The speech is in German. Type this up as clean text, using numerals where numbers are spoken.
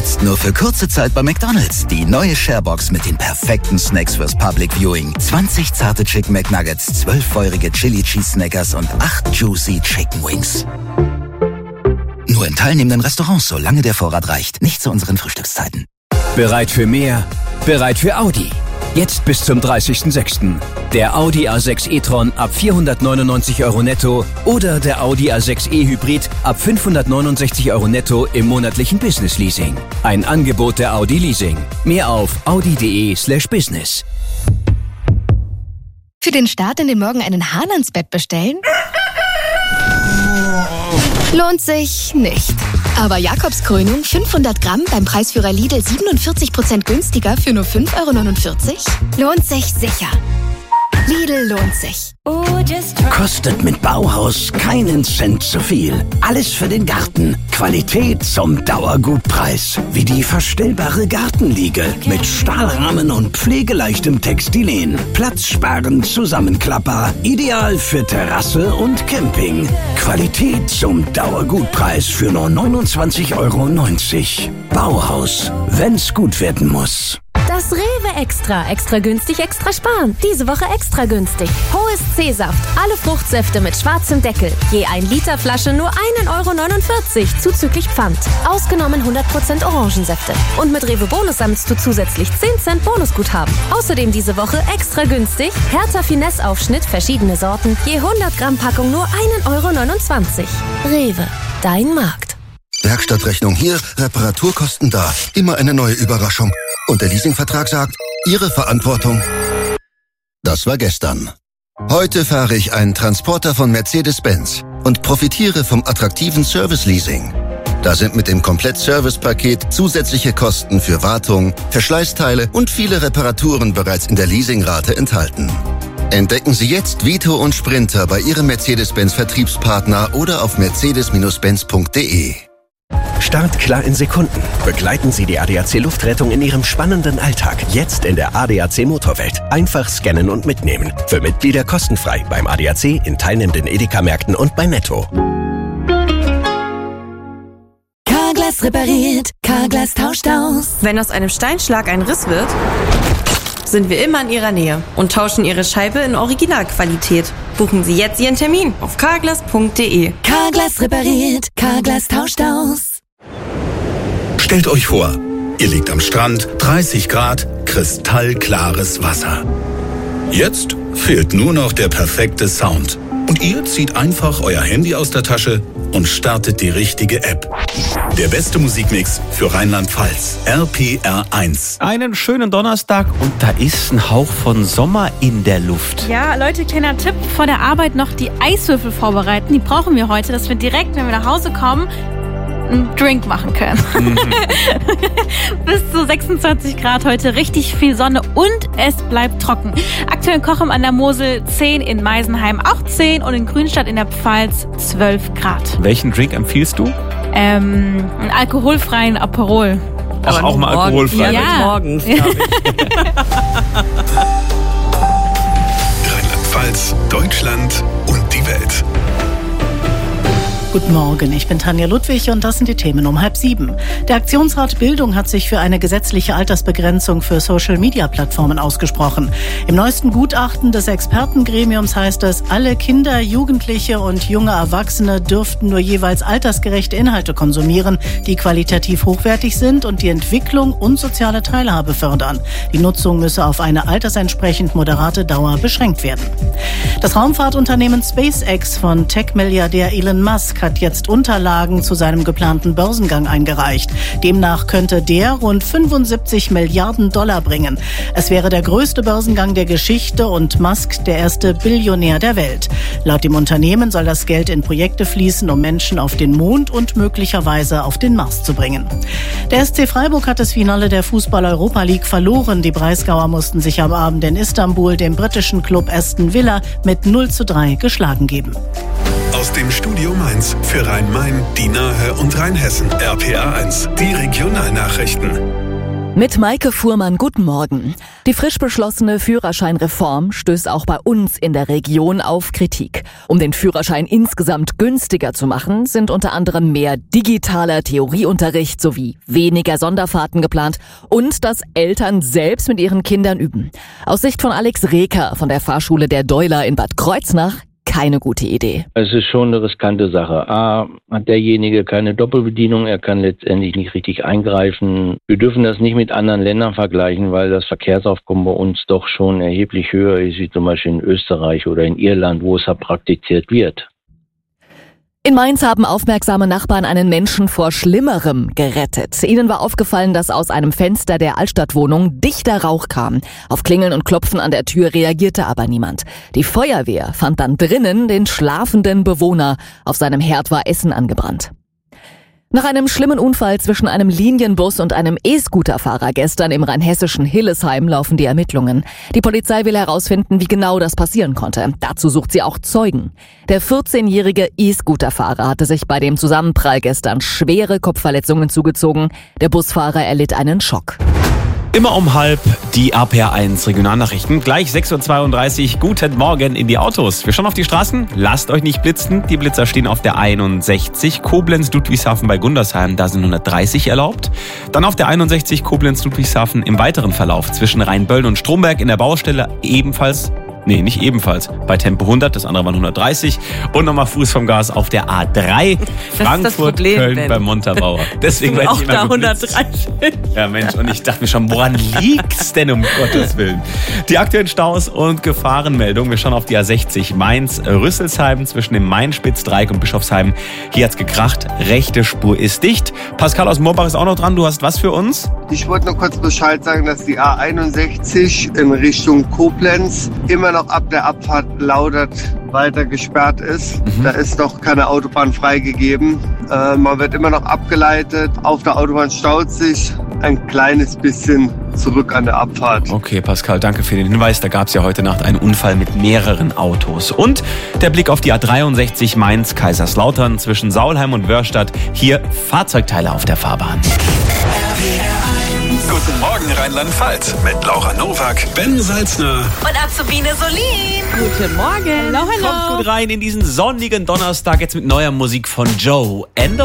Jetzt nur für kurze Zeit bei McDonald's. Die neue Sharebox mit den perfekten Snacks fürs Public Viewing. 20 zarte Chicken McNuggets, 12 feurige Chili Cheese Snackers und 8 Juicy Chicken Wings. Nur in teilnehmenden Restaurants, solange der Vorrat reicht. Nicht zu unseren Frühstückszeiten. Bereit für mehr? Bereit für Audi. Jetzt bis zum 30.06. Der Audi A6 e-tron ab 499 € netto oder der Audi A6 e-Hybrid ab 569 € netto im monatlichen Business Leasing. Ein Angebot der Audi Leasing. Mehr auf audi.de/business. Für den Start in den Morgen einen Hahn ans Bett bestellen? Lohnt sich nicht. Aber Jakobskrönung 500 Gramm beim Preisführer Lidl 47% günstiger für nur 5,49 € lohnt sich sicher. Lidl lohnt sich. Kostet mit Bauhaus keinen Cent zu viel. Alles für den Garten. Qualität zum Dauergutpreis. Wie die verstellbare Gartenliege mit Stahlrahmen und pflegeleichtem Textilen. Platzsparend Zusammenklapper. Ideal für Terrasse und Camping. Qualität zum Dauergutpreis für nur 29,90 €. Bauhaus. Wenn's gut werden muss. Das Rewe Extra. Extra günstig, extra sparen. Diese Woche extra günstig. Hohes C-Saft. Alle Fruchtsäfte mit schwarzem Deckel. Je 1 Liter Flasche nur 1,49 € zuzüglich Pfand. Ausgenommen 100% Orangensäfte. Und mit Rewe Bonus sammelst du zusätzlich 10 Cent Bonusguthaben. Außerdem diese Woche extra günstig. Hertha Finesse Aufschnitt, verschiedene Sorten. Je 100 Gramm Packung nur 1,29 €. Rewe. Dein Markt. Werkstattrechnung hier, Reparaturkosten da. Immer eine neue Überraschung. Und der Leasingvertrag sagt, Ihre Verantwortung. Das war gestern. Heute fahre ich einen Transporter von Mercedes-Benz und profitiere vom attraktiven Service-Leasing. Da sind mit dem Komplett-Service-Paket zusätzliche Kosten für Wartung, Verschleißteile und viele Reparaturen bereits in der Leasingrate enthalten. Entdecken Sie jetzt Vito und Sprinter bei Ihrem Mercedes-Benz-Vertriebspartner oder auf mercedes-benz.de. Start klar in Sekunden. Begleiten Sie die ADAC Luftrettung in Ihrem spannenden Alltag. Jetzt in der ADAC Motorwelt. Einfach scannen und mitnehmen. Für Mitglieder kostenfrei beim ADAC, in teilnehmenden Edeka-Märkten und bei Netto. Carglass repariert, Carglass tauscht aus. Wenn aus einem Steinschlag ein Riss wird, sind wir immer in Ihrer Nähe und tauschen Ihre Scheibe in Originalqualität. Buchen Sie jetzt Ihren Termin auf carglass.de. Carglass repariert, Carglass tauscht aus. Stellt euch vor, ihr liegt am Strand, 30 Grad, kristallklares Wasser. Jetzt fehlt nur noch der perfekte Sound. Und ihr zieht einfach euer Handy aus der Tasche und startet die richtige App. Der beste Musikmix für Rheinland-Pfalz. RPR1. Einen schönen Donnerstag und da ist ein Hauch von Sommer in der Luft. Ja, Leute, kleiner Tipp, vor der Arbeit noch die Eiswürfel vorbereiten. Die brauchen wir heute, dass wir direkt, wenn wir nach Hause kommen, einen Drink machen können. Bis zu 26 Grad heute, richtig viel Sonne und es bleibt trocken. Aktuell in Cochem an der Mosel 10, in Meisenheim auch 10 und in Grünstadt in der Pfalz 12 Grad. Welchen Drink empfiehlst du? Einen alkoholfreien Aperol. Ach, auch mal alkoholfrei? Ja. Morgens, glaube ich. Rheinland-Pfalz, Deutschland und die Welt. Guten Morgen, ich bin Tanja Ludwig und das sind die Themen um 6:30. Der Aktionsrat Bildung hat sich für eine gesetzliche Altersbegrenzung für Social-Media-Plattformen ausgesprochen. Im neuesten Gutachten des Expertengremiums heißt es, alle Kinder, Jugendliche und junge Erwachsene dürften nur jeweils altersgerechte Inhalte konsumieren, die qualitativ hochwertig sind und die Entwicklung und soziale Teilhabe fördern. Die Nutzung müsse auf eine altersentsprechend moderate Dauer beschränkt werden. Das Raumfahrtunternehmen SpaceX von Tech-Milliardär Elon Musk hat jetzt Unterlagen zu seinem geplanten Börsengang eingereicht. Demnach könnte der rund 75 Milliarden $ bringen. Es wäre der größte Börsengang der Geschichte und Musk der erste Billionär der Welt. Laut dem Unternehmen soll das Geld in Projekte fließen, um Menschen auf den Mond und möglicherweise auf den Mars zu bringen. Der SC Freiburg hat das Finale der Fußball-Europa League verloren. Die Breisgauer mussten sich am Abend in Istanbul dem britischen Club Aston Villa mit 0:3 geschlagen geben. Aus dem Studio Mainz für Rhein-Main, die Nahe und Rheinhessen. RPR1, die Regionalnachrichten. Mit Maike Fuhrmann, guten Morgen. Die frisch beschlossene Führerscheinreform stößt auch bei uns in der Region auf Kritik. Um den Führerschein insgesamt günstiger zu machen, sind unter anderem mehr digitaler Theorieunterricht sowie weniger Sonderfahrten geplant und dass Eltern selbst mit ihren Kindern üben. Aus Sicht von Alex Reker von der Fahrschule der Deuler in Bad Kreuznach keine gute Idee. Es ist schon eine riskante Sache. A, hat derjenige keine Doppelbedienung, er kann letztendlich nicht richtig eingreifen. Wir dürfen das nicht mit anderen Ländern vergleichen, weil das Verkehrsaufkommen bei uns doch schon erheblich höher ist, wie zum Beispiel in Österreich oder in Irland, wo es praktiziert wird. In Mainz haben aufmerksame Nachbarn einen Menschen vor Schlimmerem gerettet. Ihnen war aufgefallen, dass aus einem Fenster der Altstadtwohnung dichter Rauch kam. Auf Klingeln und Klopfen an der Tür reagierte aber niemand. Die Feuerwehr fand dann drinnen den schlafenden Bewohner. Auf seinem Herd war Essen angebrannt. Nach einem schlimmen Unfall zwischen einem Linienbus und einem E-Scooter-Fahrer gestern im rheinhessischen Hillesheim laufen die Ermittlungen. Die Polizei will herausfinden, wie genau das passieren konnte. Dazu sucht sie auch Zeugen. Der 14-jährige E-Scooter-Fahrer hatte sich bei dem Zusammenprall gestern schwere Kopfverletzungen zugezogen. Der Busfahrer erlitt einen Schock. Immer um 12:30 die RPR1 Regionalnachrichten. Gleich 6:32 Uhr. Guten Morgen in die Autos. Wir schauen auf die Straßen. Lasst euch nicht blitzen. Die Blitzer stehen auf der 61. Koblenz-Ludwigshafen bei Gundersheim. Da sind 130 erlaubt. Dann auf der 61 Koblenz-Ludwigshafen im weiteren Verlauf zwischen Rheinböllen und Stromberg in der Baustelle ebenfalls. Nee, nicht ebenfalls. Bei Tempo 100, das andere waren 130. Und nochmal Fuß vom Gas auf der A3. Frankfurt, Köln bei Montabaur. Deswegen werde ich immer da 130. Ja Mensch, und ich dachte mir schon, woran liegt's denn um Gottes Willen? Die aktuellen Staus und Gefahrenmeldungen. Wir schauen auf die A60 Mainz-Rüsselsheim zwischen dem Main-Spitz-Dreieck und Bischofsheim. Hier hat's gekracht. Rechte Spur ist dicht. Pascal aus Moorbach ist auch noch dran. Du hast was für uns? Ich wollte nur kurz Bescheid sagen, dass die A61 in Richtung Koblenz immer noch ab der Abfahrt Laudert weiter gesperrt ist. Da ist noch keine Autobahn freigegeben. Man wird immer noch abgeleitet. Auf der Autobahn staut sich ein kleines bisschen zurück an der Abfahrt. Okay, Pascal, danke für den Hinweis. Da gab es ja heute Nacht einen Unfall mit mehreren Autos. Und der Blick auf die A63 Mainz-Kaiserslautern zwischen Saulheim und Wörstadt. Hier Fahrzeugteile auf der Fahrbahn. Guten Morgen Rheinland-Pfalz mit Laura Nowak, Ben Salzner und Azubine Solin. Guten Morgen. Hallo, hallo. Kommt gut rein in diesen sonnigen Donnerstag jetzt mit neuer Musik von Joe.